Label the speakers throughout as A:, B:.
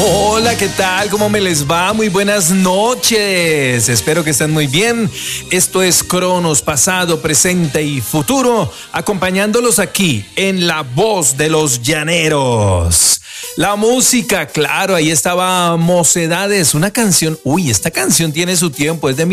A: Hola, ¿qué tal? ¿Cómo me les va? Muy buenas noches. Espero que estén muy bien. Esto es Cronos, pasado, presente y futuro, acompañándolos aquí en La Voz de los Llaneros. La música, claro, ahí estaba Mocedades, una canción. Uy, esta canción tiene su tiempo, es de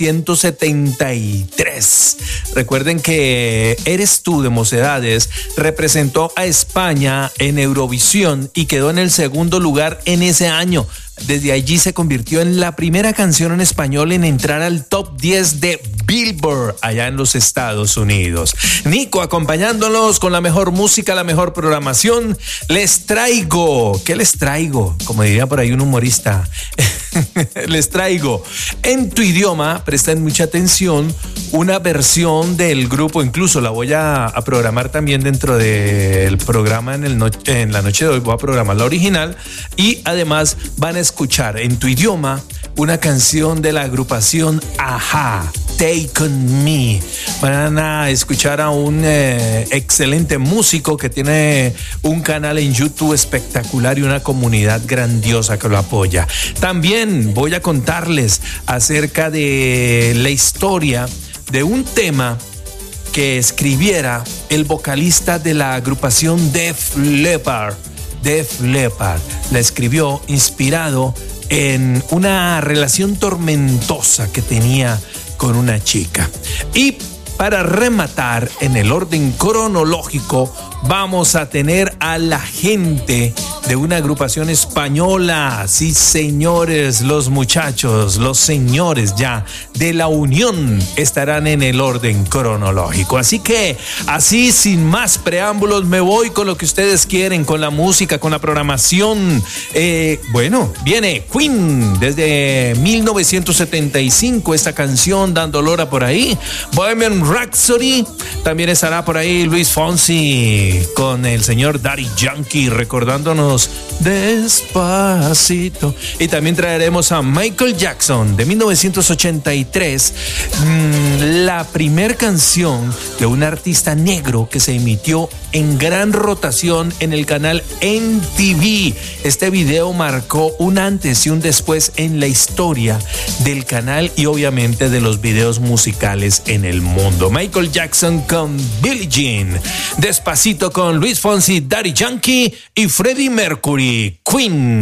A: 1973. Recuerden que Eres tú de Mocedades representó a España en Eurovisión y quedó en el segundo lugar en ese año. Desde allí se convirtió en la primera canción en español en entrar al top 10 de Billboard allá en los Estados Unidos. Nico acompañándonos con la mejor música, la mejor programación. Les traigo, ¿qué les traigo? Como diría por ahí un humorista. Les traigo en tu idioma, presten mucha atención, una versión del grupo, incluso la voy a programar también dentro del programa en la noche de hoy, voy a programar la original y además van a escuchar en tu idioma una canción de la agrupación Ajá, Take On Me. Van a escuchar a un excelente músico que tiene un canal en YouTube espectacular y una comunidad grandiosa que lo apoya. También voy a contarles acerca de la historia de un tema que escribiera el vocalista de la agrupación Def Leppard. Def Leppard la escribió inspirado en una relación tormentosa que tenía con una chica. Y para rematar en el orden cronológico, vamos a tener a la gente de una agrupación española. Sí, señores, los muchachos, los señores ya de La Unión estarán en el orden cronológico. Así que, así sin más preámbulos, me voy con lo que ustedes quieren, con la música, con la programación. Bueno, viene Queen desde 1975, esta canción dando lora por ahí. Bohemian Rhapsody, también estará por ahí Luis Fonsi con el señor Daddy Yankee recordándonos Despacito. Y también traeremos a Michael Jackson de 1983, la primer canción de un artista negro que se emitió en gran rotación en el canal MTV. Este video marcó un antes y un después en la historia del canal y obviamente de los videos musicales en el mundo. Michael Jackson con Billie Jean, Despacito con Luis Fonsi, Daddy Yankee y Freddie Mercury. Queen.